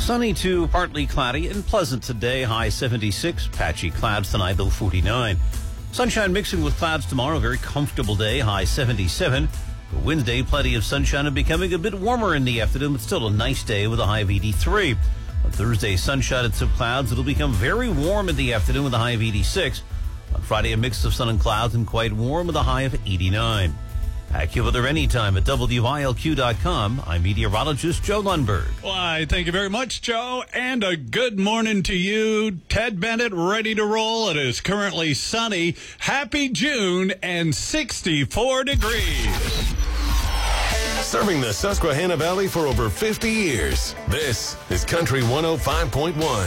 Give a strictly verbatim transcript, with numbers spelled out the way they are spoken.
Sunny to partly cloudy and pleasant today. High seventy-six. Patchy clouds tonight, low forty-nine. Sunshine mixing with clouds tomorrow. Very comfortable day. High seventy-seven. For Wednesday, plenty of sunshine and becoming a bit warmer in the afternoon, but still a nice day with a high of eighty-three. On Thursday, sunshine and some clouds. It'll become very warm in the afternoon with a high of eighty-six. On Friday, a mix of sun and clouds and quite warm with a high of eighty-nine. AccuWeather anytime at W I L Q dot com. I'm meteorologist Joe Lundberg. Why, thank you very much, Joe, and a good morning to you. Ted Bennett ready to roll. It is currently sunny. Happy June and sixty-four degrees. Serving the Susquehanna Valley for over fifty years. This is Country one oh five point one.